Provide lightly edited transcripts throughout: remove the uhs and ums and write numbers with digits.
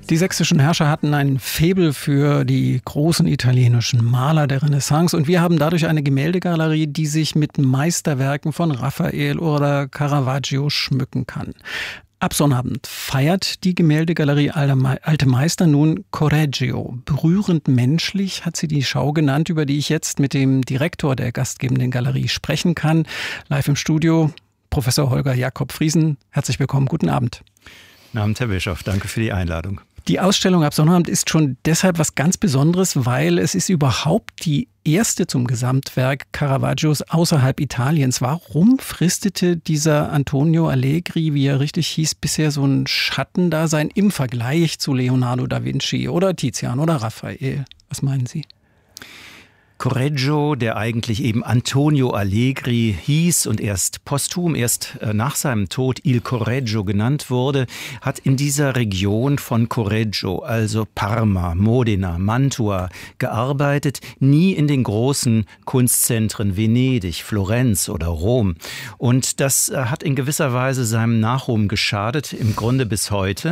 Die sächsischen Herrscher hatten ein Faible für die großen italienischen Maler der Renaissance und wir haben dadurch eine Gemäldegalerie, die sich mit Meisterwerken von Raphael oder Caravaggio schmücken kann. Ab Sonnabend feiert die Gemäldegalerie Alte Meister nun Correggio. Berührend menschlich hat sie die Schau genannt, über die ich jetzt mit dem Direktor der gastgebenden Galerie sprechen kann. Live im Studio, Professor Holger Jakob Friesen. Herzlich willkommen, guten Abend. Guten Abend, Herr Bischof. Danke für die Einladung. Die Ausstellung ab Sonnabend ist schon deshalb was ganz Besonderes, weil es ist überhaupt die erste zum Gesamtwerk Caravaggios außerhalb Italiens. Warum fristete dieser Antonio Allegri, wie er richtig hieß, bisher so ein Schattendasein im Vergleich zu Leonardo da Vinci oder Tizian oder Raphael? Was meinen Sie? Correggio, der eigentlich eben Antonio Allegri hieß und erst posthum, erst nach seinem Tod Il Correggio genannt wurde, hat in dieser Region von Correggio, also Parma, Modena, Mantua, gearbeitet, nie in den großen Kunstzentren Venedig, Florenz oder Rom. Und das hat in gewisser Weise seinem Nachruhm geschadet, im Grunde bis heute.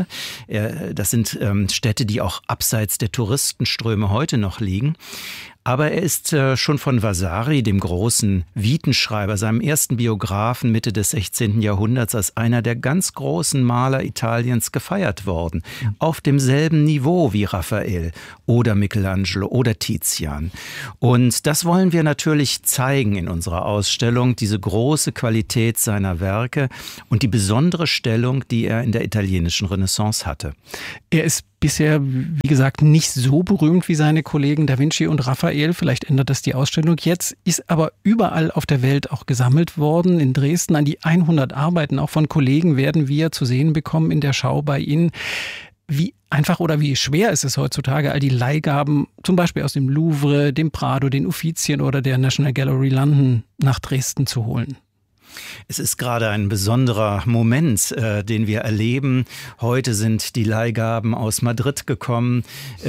Das sind Städte, die auch abseits der Touristenströme heute noch liegen. Aber er ist schon von Vasari, dem großen Vitenschreiber, seinem ersten Biografen Mitte des 16. Jahrhunderts, als einer der ganz großen Maler Italiens gefeiert worden. Auf demselben Niveau wie Raphael oder Michelangelo oder Tizian. Und das wollen wir natürlich zeigen in unserer Ausstellung, diese große Qualität seiner Werke und die besondere Stellung, die er in der italienischen Renaissance hatte. Er ist bisher, wie gesagt, nicht so berühmt wie seine Kollegen Da Vinci und Raphael. Vielleicht ändert das die Ausstellung jetzt, ist aber überall auf der Welt auch gesammelt worden. In Dresden an die 100 Arbeiten, auch von Kollegen, werden wir zu sehen bekommen in der Schau bei Ihnen. Wie einfach oder wie schwer ist es heutzutage, all die Leihgaben, zum Beispiel aus dem Louvre, dem Prado, den Uffizien oder der National Gallery London nach Dresden zu holen? Es ist gerade ein besonderer Moment, den wir erleben. Heute sind die Leihgaben aus Madrid gekommen,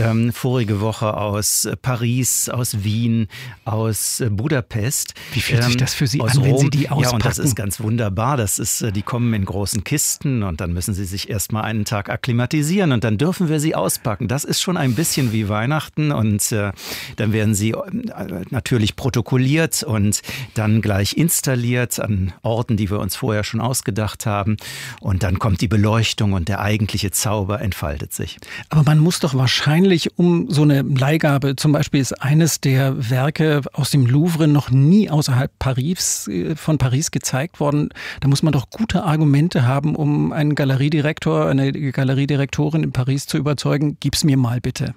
vorige Woche aus Paris, aus Wien, aus Budapest. Wie fühlt sich das für Sie an, Rom, wenn Sie die auspacken? Ja, und das ist ganz wunderbar. Die kommen in großen Kisten und dann müssen sie sich erst mal einen Tag akklimatisieren und dann dürfen wir sie auspacken. Das ist schon ein bisschen wie Weihnachten und dann werden sie natürlich protokolliert und dann gleich installiert an Orten, die wir uns vorher schon ausgedacht haben. Und dann kommt die Beleuchtung und der eigentliche Zauber entfaltet sich. Aber man muss doch wahrscheinlich, um so eine Leihgabe, zum Beispiel ist eines der Werke aus dem Louvre noch nie außerhalb von Paris gezeigt worden, da muss man doch gute Argumente haben, um einen Galeriedirektor, eine Galeriedirektorin in Paris zu überzeugen, gib's mir mal bitte.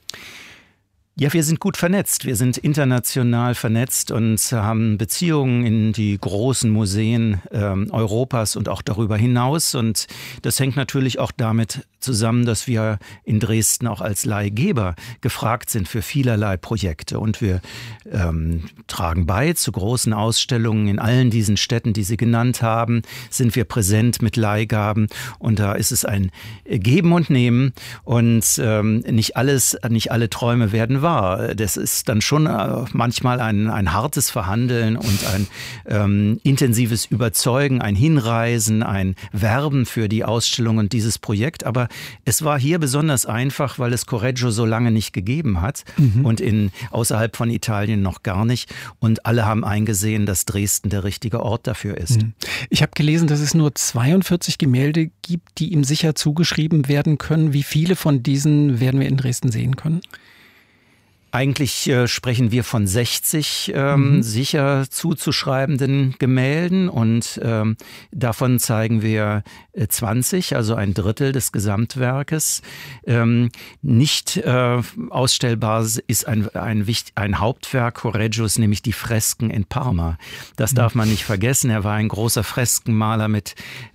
Ja, wir sind gut vernetzt. Wir sind international vernetzt und haben Beziehungen in die großen Museen Europas und auch darüber hinaus. Und das hängt natürlich auch damit zusammen, dass wir in Dresden auch als Leihgeber gefragt sind für vielerlei Projekte. Und wir tragen bei zu großen Ausstellungen in allen diesen Städten, die Sie genannt haben, sind wir präsent mit Leihgaben. Und da ist es ein Geben und Nehmen. Und nicht alle Träume werden wahr. Das ist dann schon manchmal ein hartes Verhandeln und ein intensives Überzeugen, ein Hinreisen, ein Werben für die Ausstellung und dieses Projekt. Aber es war hier besonders einfach, weil es Correggio so lange nicht gegeben hat und außerhalb von Italien noch gar nicht. Und alle haben eingesehen, dass Dresden der richtige Ort dafür ist. Ich habe gelesen, dass es nur 42 Gemälde gibt, die ihm sicher zugeschrieben werden können. Wie viele von diesen werden wir in Dresden sehen können? Eigentlich sprechen wir von 60 sicher zuzuschreibenden Gemälden und davon zeigen wir 20, also ein Drittel des Gesamtwerkes. Nicht ausstellbar ist ein Hauptwerk Correggios, nämlich die Fresken in Parma. Das darf man nicht vergessen. Er war ein großer Freskenmaler mit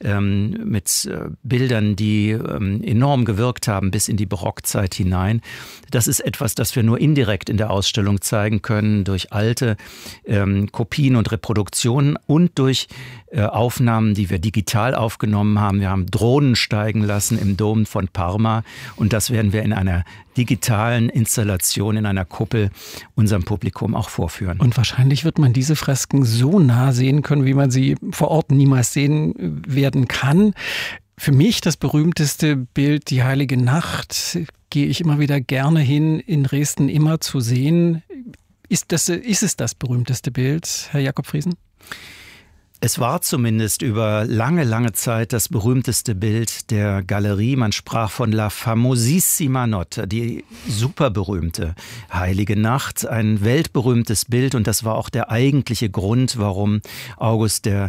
Bildern, die enorm gewirkt haben bis in die Barockzeit hinein. Das ist etwas, das wir nur indirekt in der Ausstellung zeigen können, durch alte Kopien und Reproduktionen und durch Aufnahmen, die wir digital aufgenommen haben. Wir haben Drohnen steigen lassen im Dom von Parma und das werden wir in einer digitalen Installation, in einer Kuppel unserem Publikum auch vorführen. Und wahrscheinlich wird man diese Fresken so nah sehen können, wie man sie vor Ort niemals sehen werden kann. Für mich das berühmteste Bild, die Heilige Nacht, gehe ich immer wieder gerne hin, in Dresden immer zu sehen. Ist es das berühmteste Bild, Herr Jakob Friesen? Es war zumindest über lange, lange Zeit das berühmteste Bild der Galerie. Man sprach von La Famosissima Notte, die superberühmte Heilige Nacht, ein weltberühmtes Bild. Und das war auch der eigentliche Grund, warum August III.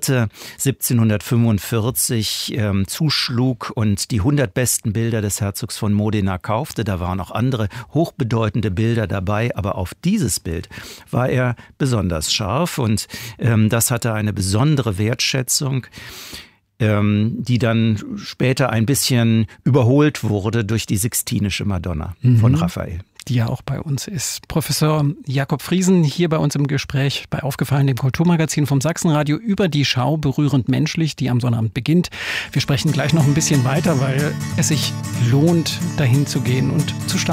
1745 zuschlug und die 100 besten Bilder des Herzogs von Modena kaufte. Da waren auch andere hochbedeutende Bilder dabei, aber auf dieses Bild war er besonders scharf und das hatte eine besondere Wertschätzung, die dann später ein bisschen überholt wurde durch die Sixtinische Madonna von Raphael. Die ja auch bei uns ist. Professor Jakob Friesen hier bei uns im Gespräch bei Aufgefallen, dem Kulturmagazin vom Sachsenradio über die Schau Berührend Menschlich, die am Sonnabend beginnt. Wir sprechen gleich noch ein bisschen weiter, weil es sich lohnt, dahin zu gehen und zu staunen.